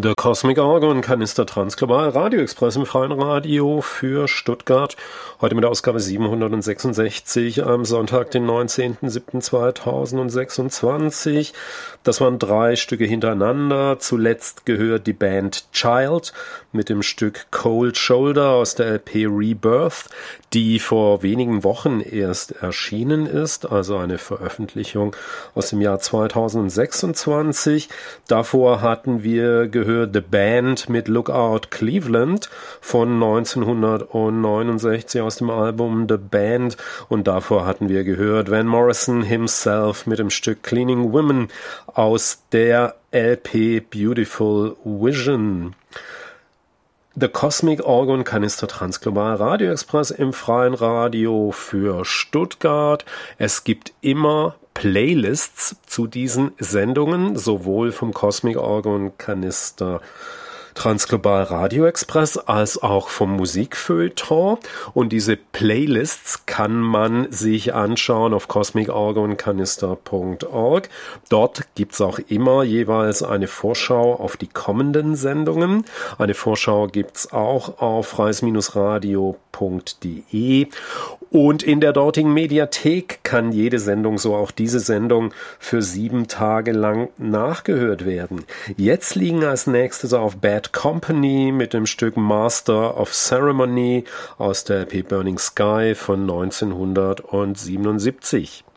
Der Cosmic Orgon Kanister Transglobal Radio Express im freien Radio für Stuttgart. Heute mit der Ausgabe 766 am Sonntag, den 19.07.2026. Das waren 3 Stücke hintereinander. Zuletzt gehört die Band Child mit dem Stück Cold Shoulder aus der LP Rebirth, die vor wenigen Wochen erst erschienen ist, also eine Veröffentlichung aus dem Jahr 2026. Davor hatten wir gehört The Band mit Lookout Cleveland von 1969 aus dem Album The Band, und davor hatten wir gehört Van Morrison himself mit dem Stück Cleaning Women aus der LP Beautiful Vision. The Cosmic Orgon Kanister Transglobal Radio Express im freien Radio für Stuttgart. Es gibt immer Playlists zu diesen Sendungen, sowohl vom Cosmic Orgon Kanister Transglobal Radio Express als auch vom Musikfeuilleton, und diese Playlists kann man sich anschauen auf cosmicorgonkanister.org. Dort gibt's auch immer jeweils eine Vorschau auf die kommenden Sendungen. Eine Vorschau gibt's auch auf freies-radio.de, und in der dortigen Mediathek kann jede Sendung, so auch diese Sendung, für 7 Tage lang nachgehört werden. Jetzt liegen als nächstes auf Bad Company mit dem Stück Master of Ceremony aus der LP Burning Sky von 1977.